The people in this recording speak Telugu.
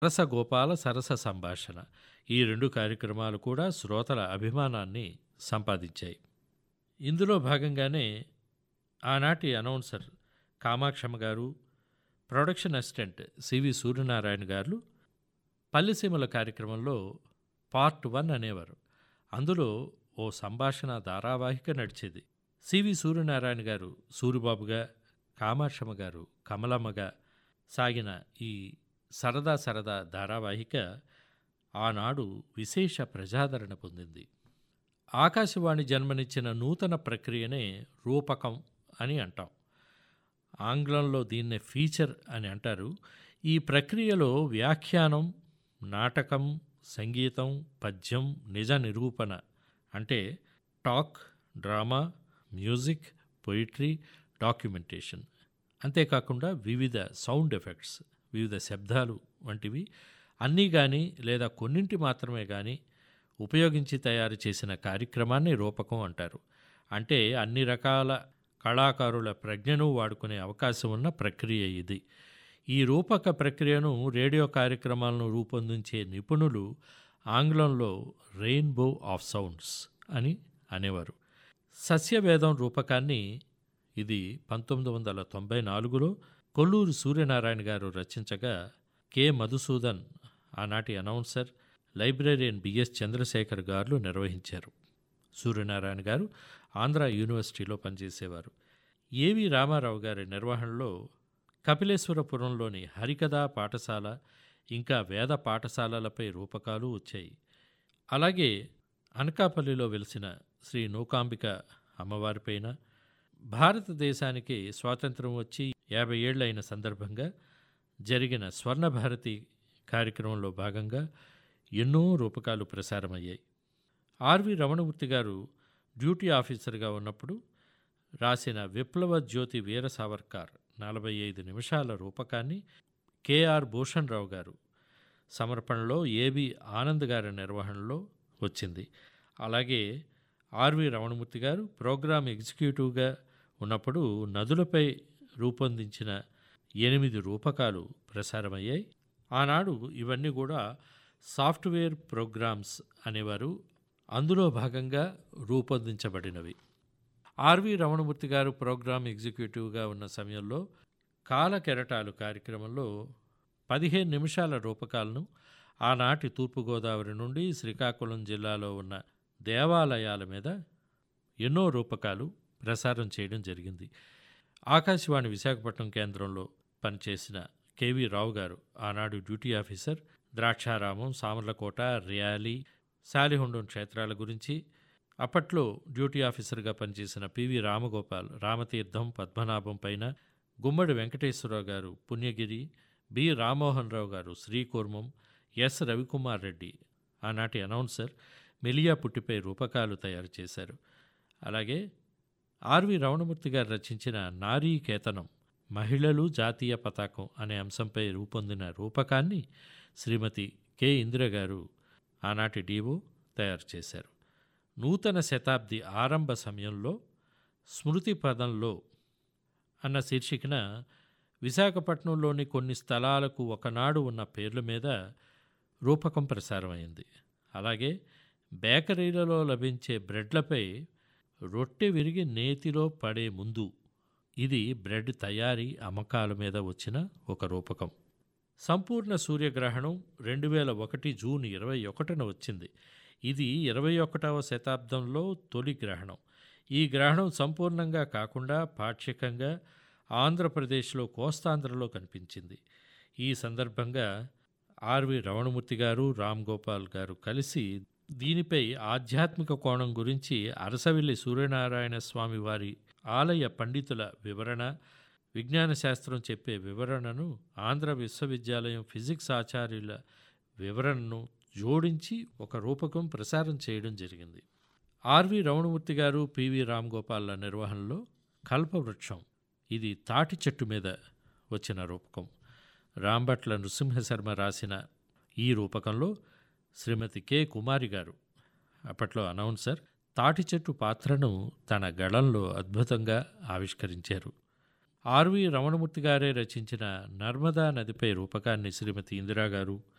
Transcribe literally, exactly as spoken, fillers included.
రసగోపాల సరస సంభాషణ ఈ రెండు కార్యక్రమాలు కూడా శ్రోతల అభిమానాన్ని సంపాదించాయి. ఇందులో భాగంగానే ఆనాటి అనౌన్సర్ కామాక్షమ్మ గారు, ప్రొడక్షన్ అసిస్టెంట్ సివి సూర్యనారాయణ గారు పల్లెసీమల కార్యక్రమంలో పార్ట్ వన్ అనేవారు. అందులో ఓ సంభాషణ ధారావాహిక నడిచేది. సివి సూర్యనారాయణ గారు సూరిబాబుగా, కామాక్షమ్మ గారు కమలమ్మగా సాగిన ఈ సరదా సరదా ధారావాహిక ఆనాడు విశేష ప్రజాదరణ పొందింది. ఆకాశవాణి జన్మనిచ్చిన నూతన ప్రక్రియనే రూపకం అని అంటాం. ఆంగ్లంలో దీన్నే ఫీచర్ అని అంటారు. ఈ ప్రక్రియలో వ్యాఖ్యానం, నాటకం, సంగీతం, పద్యం, నిజ నిరూపణ అంటే talk, drama, music, poetry, documentation, అంతేకాకుండా వివిధ సౌండ్ ఎఫెక్ట్స్, వివిధ శబ్దాలు వంటివి అన్నీ కానీ లేదా కొన్నింటి మాత్రమే కానీ ఉపయోగించి తయారు చేసిన కార్యక్రమాన్ని రూపకం అంటారు. అంటే అన్ని రకాల కళాకారుల ప్రజ్ఞను వాడుకునే అవకాశం ఉన్న ప్రక్రియ ఇది. ఈ రూపక ప్రక్రియను రేడియో కార్యక్రమాలను రూపొందించే నిపుణులు ఆంగ్లంలో రెయిన్బో ఆఫ్ సౌండ్స్ అని అనేవారు. సస్యవేదం రూపకాన్ని ఇది పంతొమ్మిది వందల తొంభై నాలుగులో కొల్లూరు సూర్యనారాయణ గారు రచించగా కె మధుసూదన్ ఆనాటి అనౌన్సర్, లైబ్రేరియన్ బిఎస్ చంద్రశేఖర్ గారు నిర్వహించారు. సూర్యనారాయణ గారు ఆంధ్ర యూనివర్సిటీలో పనిచేసేవారు. ఏవి రామారావు గారి నిర్వహణలో కపిలేశ్వరపురంలోని హరికథా పాఠశాల, ఇంకా వేద పాఠశాలలపై రూపకాలు వచ్చాయి. అలాగే అనకాపల్లిలో వెలిసిన శ్రీ నూకాంబిక అమ్మవారిపైన, భారతదేశానికి స్వాతంత్రం వచ్చి యాభై ఏళ్ళైన సందర్భంగా జరిగిన స్వర్ణభారతి కార్యక్రమంలో భాగంగా ఎన్నో రూపకాలు ప్రసారమయ్యాయి. ఆర్వి రమణమూర్తి గారు డ్యూటీ ఆఫీసర్గా ఉన్నప్పుడు రాసిన విప్లవ జ్యోతి వీర సావర్కర్ నలభై ఐదు నిమిషాల రూపకాన్ని కెఆర్ భూషణ్ రావు గారు సమర్పణలో ఏబి ఆనంద్ గారి నిర్వహణలో వచ్చింది. అలాగే ఆర్వి రమణమూర్తి గారు ప్రోగ్రామ్ ఎగ్జిక్యూటివ్గా ఉన్నప్పుడు నదులపై రూపొందించిన ఎనిమిది రూపకాలు ప్రసారమయ్యాయి. ఆనాడు ఇవన్నీ కూడా సాఫ్ట్వేర్ ప్రోగ్రామ్స్ అనేవారు. అందులో భాగంగా రూపొందించబడినవి. ఆర్వి రమణమూర్తి గారు ప్రోగ్రామ్ ఎగ్జిక్యూటివ్గా ఉన్న సమయంలో కాల కెరటాలు కార్యక్రమంలో పదిహేను నిమిషాల రూపకాలను ఆనాటి తూర్పుగోదావరి నుండి శ్రీకాకుళం జిల్లాలో ఉన్న దేవాలయాల మీద ఎన్నో రూపకాలు ప్రసారం చేయడం జరిగింది. ఆకాశవాణి విశాఖపట్నం కేంద్రంలో పనిచేసిన కెవి రావు గారు ఆనాడు duty officer Draksharamam, Samarlakota, rally, శాలిహొండం క్షేత్రాల గురించి, అప్పట్లో డ్యూటీ ఆఫీసర్గా పనిచేసిన పివి రామగోపాల్ రామతీర్థం, పద్మనాభం పైన, గుమ్మడి వెంకటేశ్వరరావు గారు పుణ్యగిరి, బి రామ్మోహన్ రావు గారు శ్రీకూర్మం, ఎస్ రవికుమార్ రెడ్డి ఆనాటి అనౌన్సర్ మెలియా పుట్టిపై రూపకాలు తయారు చేశారు. అలాగే ఆర్వి రమణమూర్తి గారు రచించిన నారీ కేతనం, మహిళలు జాతీయ పతాకం అనే అంశంపై రూపొందిన రూపకాన్ని శ్రీమతి కె ఇందిర గారు ఆనాటి డీఓ తయారు చేశారు. నూతన శతాబ్ది ఆరంభ సమయంలో స్మృతి పదంలో అన్న శీర్షికన విశాఖపట్నంలోని కొన్ని స్థలాలకు ఒకనాడు ఉన్న పేర్ల మీద రూపకం ప్రసారమైంది. అలాగే బేకరీలలో లభించే బ్రెడ్లపై రొట్టె విరిగి నేతిలో పడే ముందు, ఇది బ్రెడ్ తయారీ అమ్మకాల మీద వచ్చిన ఒక రూపకం. సంపూర్ణ సూర్యగ్రహణం రెండు వేల ఒకటి జూన్ ఇరవై ఒకటిన వచ్చింది. ఇది ఇరవై ఒకటవ శతాబ్దంలో తొలి గ్రహణం. ఈ గ్రహణం సంపూర్ణంగా కాకుండా పాక్షికంగా ఆంధ్రప్రదేశ్లో కోస్తాంధ్రలో కనిపించింది. ఈ సందర్భంగా ఆర్వి రమణమూర్తి గారు, రామ్ గోపాల్ గారు కలిసి దీనిపై ఆధ్యాత్మిక కోణం గురించి అరసవిల్లి సూర్యనారాయణ స్వామి వారి ఆలయ పండితుల వివరణ, విజ్ఞాన శాస్త్రం చెప్పే వివరణను, ఆంధ్ర విశ్వవిద్యాలయం ఫిజిక్స్ ఆచార్యుల వివరణను జోడించి ఒక రూపకం ప్రసారం చేయడం జరిగింది. ఆర్వి రమణమూర్తి గారు, పివి రామ్ గోపాల్ల నిర్వహణలో కల్పవృక్షం, ఇది తాటి చెట్టు మీద వచ్చిన రూపకం. రాంభట్ల నృసింహశర్మ రాసిన ఈ రూపకంలో శ్రీమతి కె కుమారి గారు, అప్పట్లో అనౌన్సర్, తాటి చెట్టు పాత్రను తన గళంలో అద్భుతంగా ఆవిష్కరించారు. ఆర్వి రమణమూర్తి గారే రచించిన నర్మదా నదిపై రూపకాన్ని శ్రీమతి ఇందిరా గారు,